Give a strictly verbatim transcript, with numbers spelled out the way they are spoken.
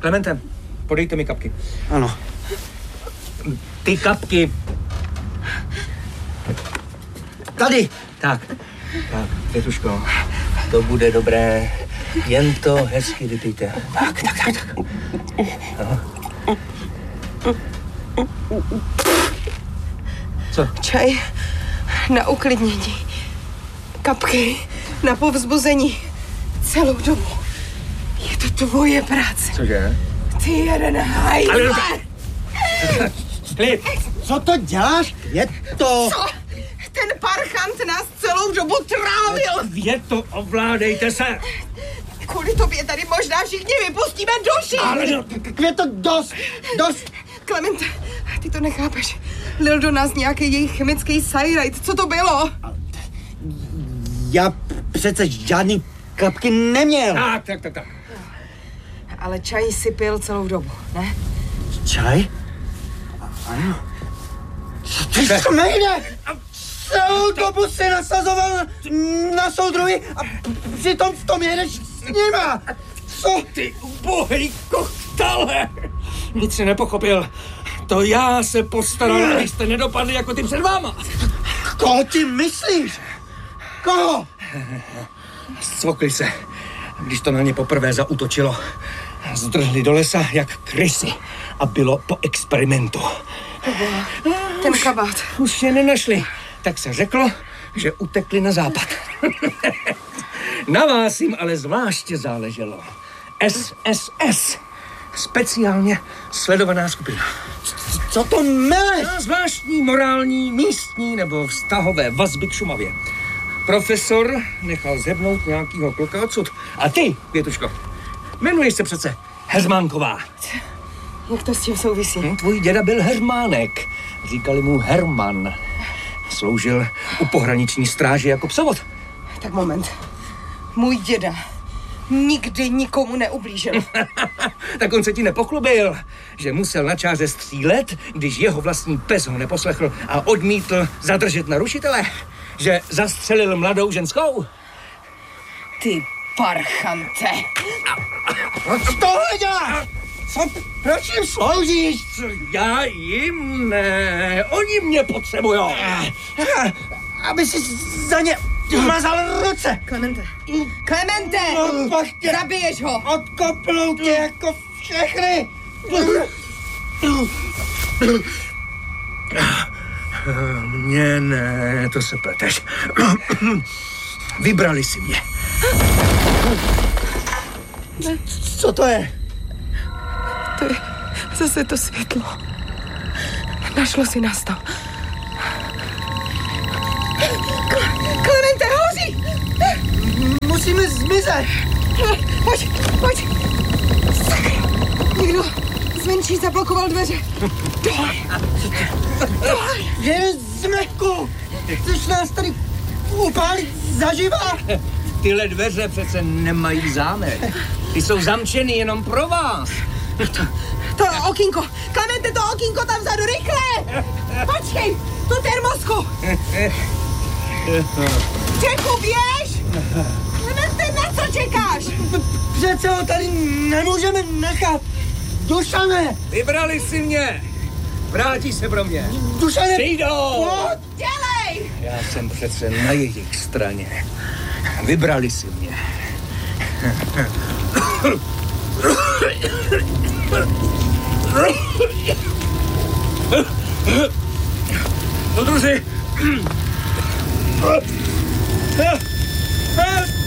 Klemente, podejte mi kapky. Ano. Ty kapky. Tady. Tak, tak, Květuško, to bude dobré. Jen to hezky vypijte. Tak, tak, tak, tak. Aha. Co? Čaj na uklidnění. Kapky na povzbuzení. Celou dobu. Je to tvoje práce. Cože? Ty jeden hajzle. Klid. Co to děláš, Květo? Co? Ten parchant nás celou dobu trávil. Květo, ovládejte se. Kvůli tobě tady možná všichni vypustíme duši. Ale no, Květo, dost, dost. Klemente, ty to nechápeš. Lil do nás nějaký jejich chemický sajrajt. Co to bylo? Já přece žádný kapky neměl. tak, tak, tak, tak. Ale čaj si pil celou dobu, ne? Čaj? Ano. Ty to nejde! Celou dobu si nasazoval na soudruhy a přitom v tom jedeš s nima! Co? Ty ubohej kochtale! Nic si nepochopil. To já se postaral, abyste nedopadli jako ty před váma. Koho ty myslíš? Koho? Scvokli se, když to na ně poprvé zaútočilo. Zdrhli do lesa jak krysy a bylo po experimentu. Ten kabát. Už je nenašli, tak se řeklo, že utekli na západ. Na vás jim ale zvláště záleželo. S S S. Speciálně sledovaná skupina. Co to meleš? Zvláštní morální, místní nebo vztahové vazby k Šumavě. Profesor nechal zhebnout nějakýho kluka odsud. A ty, Květuško, jmenuješ se přece Heřmánková. Jak to s tím souvisí? Hm, tvůj děda byl Heřmánek. Říkali mu Herman. Sloužil u pohraniční stráže jako psovod. Tak moment. Můj děda nikdy nikomu neublížil. Tak on se ti nepochlubil, že musel na čáře střílet, když jeho vlastní pes ho neposlechl a odmítl zadržet narušitele. Že zastřelil mladou ženskou. Ty parchante. Co tohle děláš? Co? Proč jim sloužíš? Já jim ne, oni mě potřebujou. Aby si za ně mazal ruce. Klemente. Klemente! No, pak tě Zabiješ ho. odkopnou tě jako všechny. Mně ne, to se pleteš. Vybrali si mě. Co to je? To je zase to světlo. Našlo si nás tam. Klemente, hoří! Musíme zmizet. Pojď, pojď. Sakra. Někdo zvenčí zablokoval dveře. Dole. Dole. Jen zmeku. Chceš nás tady upálit zaživa? Tyhle dveře přece nemají zámek. Ty jsou zamčený jenom pro vás. To okýnko. Klemente, to okýnko tam vzadu, rychle! Počkej, tu termosku. Čeku, běž! Klemente, na co čekáš? Přece ho tady nemůžeme nechat. Dušane! Vybrali si mě. Vrátí se pro mě. Dušane! Přijdou. Dělej! Já jsem přece na jejich straně. Vybrali si mě. Soudruzi!